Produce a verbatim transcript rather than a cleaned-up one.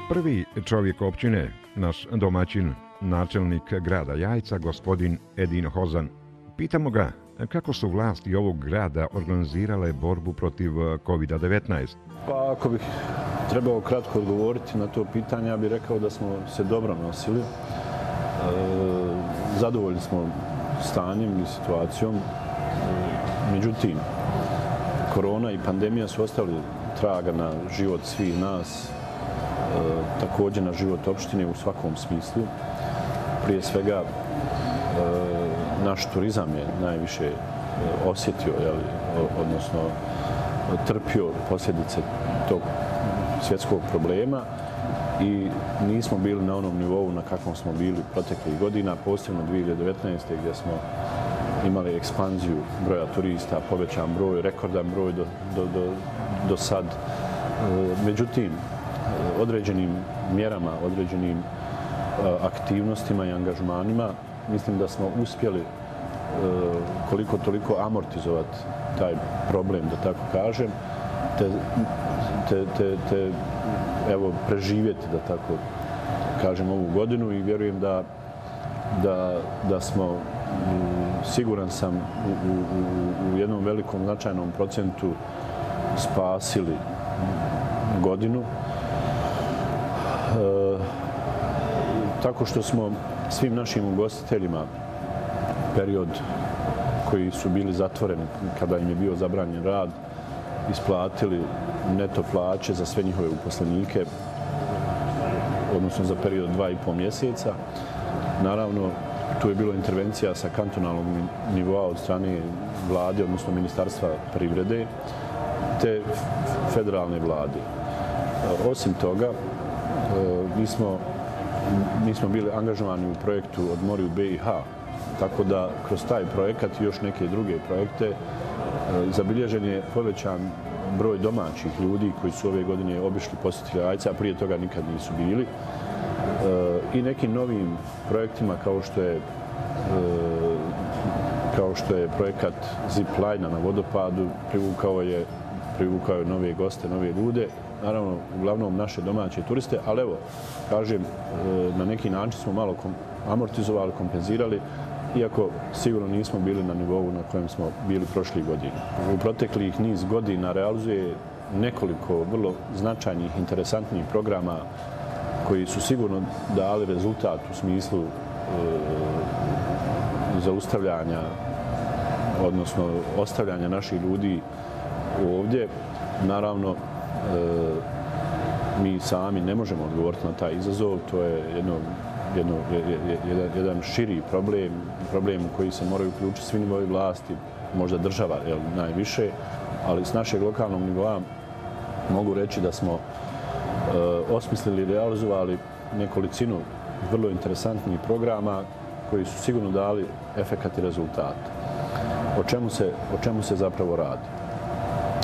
Prvi čovjek općine, naš domaćin, načelnik grada Jajca, gospodin Edin Hozan. Pitamo ga kako su vlasti ovog grada organizirale borbu protiv kovid devetnaest. Pa ako bih trebao kratko odgovoriti na to pitanje, ja bih rekao da smo se dobro nosili. E, zadovoljni smo stanjem i situacijom. E, međutim, korona i pandemija su ostavili traga na život svih nas, e, također na život opštine u svakom smislu. Prije svega, e, naš turizam je najviše osjetio, jeli, odnosno trpio posljedice tog svjetskog problema i nismo bili na onom nivou na kakvom smo bili proteklih godina, posebno dvije hiljade devetnaeste. gdje smo imali ekspanziju broja turista, povećan broj, rekordan broj do, do, do, do sad. Međutim, određenim mjerama, određenim aktivnostima i angažmanima, mislim da smo uspjeli koliko toliko amortizovati taj problem, da tako kažem, te, te, te, te evo, preživjeti, da tako kažem, ovu godinu i vjerujem da, da, da smo, siguran sam, u, u, u jednom velikom značajnom procentu spasili godinu. E, tako što smo svim našim ugostiteljima period koji su bili zatvoreni kada im je bio zabranjen rad, isplatili neto plaće za sve njihove uposlenike, odnosno za period dva i pol mjeseca. Naravno, tu je bilo intervencija sa kantonalnog nivoa od strane vlade, odnosno Ministarstva privrede, te federalne vlade. Osim toga, mi smo, mi smo bili angažovani u projektu Odmori u be i ha, tako da kroz taj projekat i još neke druge projekte zabilježen je povećan broj domaćih ljudi koji su ove godine obišli posjetitelja Jajca, a prije toga nikad nisu bili. I nekim novim projektima kao što je, kao što je projekat Zip Line na vodopadu, privukao je, privukao je nove goste, nove ljude. Naravno, uglavnom naše domaće turiste, ali evo, kažem, na neki način smo malo amortizovali, kompenzirali, iako sigurno nismo bili na nivou na kojem smo bili prošlih godina. U proteklih niz godina realizuje nekoliko vrlo značajnih, interesantnih programa koji su sigurno dali rezultat u smislu e, zaustavljanja, odnosno ostavljanja naših ljudi ovdje. Naravno, e, mi sami ne možemo odgovoriti na taj izazov, to je jedno Jedno, jedan, jedan širi problem, problem u koji se moraju uključiti svi nivoji vlasti, možda država jel, najviše, ali s našeg lokalnog nivoa mogu reći da smo e, osmislili i realizovali nekolicinu vrlo interesantnih programa koji su sigurno dali efekat i rezultat. O čemu se, o čemu se zapravo radi?